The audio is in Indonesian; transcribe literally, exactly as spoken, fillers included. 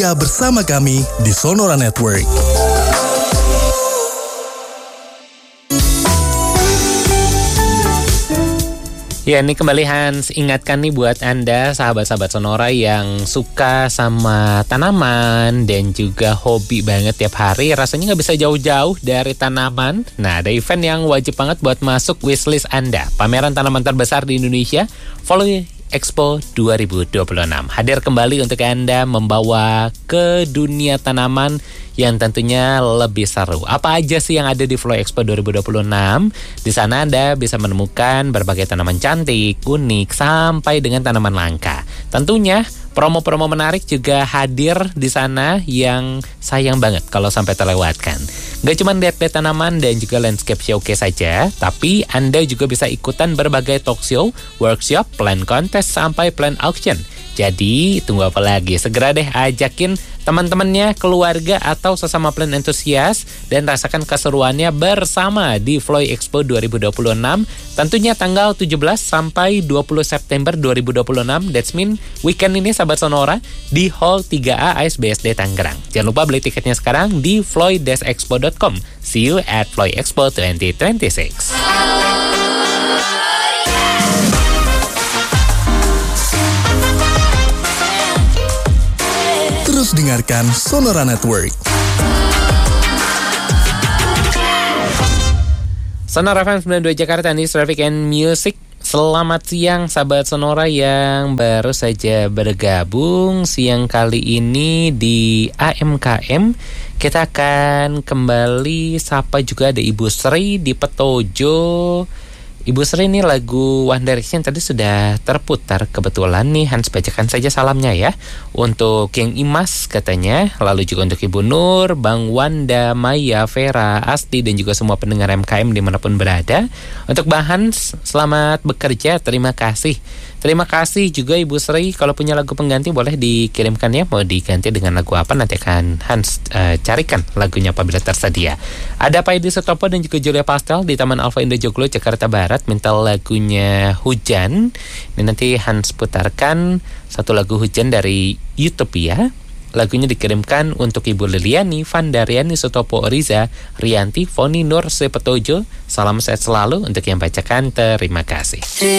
bersama kami di Sonora Network. Ya, ini kembali Hans ingatkan nih buat Anda sahabat-sahabat Sonora yang suka sama tanaman dan juga hobi banget tiap hari, rasanya nggak bisa jauh-jauh dari tanaman. Nah, ada event yang wajib banget buat masuk wishlist Anda. Pameran tanaman terbesar di Indonesia, Flow Expo dua ribu dua puluh enam. Hadir kembali untuk Anda membawa ke dunia tanaman yang tentunya lebih seru. Apa aja sih yang ada di Flow Expo dua ribu dua puluh enam? Di sana Anda bisa menemukan berbagai tanaman cantik, unik, sampai dengan tanaman langka. Tentunya promo-promo menarik juga hadir di sana yang sayang banget kalau sampai terlewatkan. Gak cuma lihat-lihat tanaman dan juga landscape showcase saja, tapi Anda juga bisa ikutan berbagai talk show, workshop, plant contest, sampai plant auction. Jadi, tunggu apa lagi? Segera deh ajakin teman-temannya, keluarga, atau sesama plant entusias dan rasakan keseruannya bersama di Flow Expo dua ribu dua puluh enam. Tentunya tanggal tujuh belas sampai dua puluh September dua ribu dua puluh enam. That's mean weekend ini sahabat Sonora di Hall tiga A A S B S D Tangerang. Jangan lupa beli tiketnya sekarang di floy expo dot com. See you at Flow Expo dua ribu dua puluh enam. Terus dengarkan Sonora Network. Sonora F M sembilan puluh dua Jakarta, ini Traffic and Music. Selamat siang sahabat Sonora yang baru saja bergabung siang kali ini di A M K M. Kita akan kembali sapa juga ada Ibu Sri di Petojo. Ibu Sri, ini lagu One Direction tadi sudah terputar kebetulan nih. Hans bacakan saja salamnya ya. Untuk yang Imas katanya, lalu juga untuk Ibu Nur, Bang Wanda, Maya, Vera, Asti, dan juga semua pendengar M K M dimanapun berada. Untuk Bang Hans, selamat bekerja, terima kasih. Terima kasih juga Ibu Sri. Kalau punya lagu pengganti boleh dikirimkan ya. Mau diganti dengan lagu apa, nanti akan Hans uh, carikan lagunya apabila tersedia. Ada Pak Edi Setopo dan juga Julia Pastel di Taman Alfa Indah Joglo, Jakarta Barat, minta lagunya Hujan. Ini nanti Hans putarkan satu lagu Hujan dari Utopia. Lagunya dikirimkan untuk Ibu Liliani, Vandariani, Sutopo, Riza, Rianti, Foni, Nur, Sepetojo. Salam sehat selalu untuk yang bacakan, terima kasih.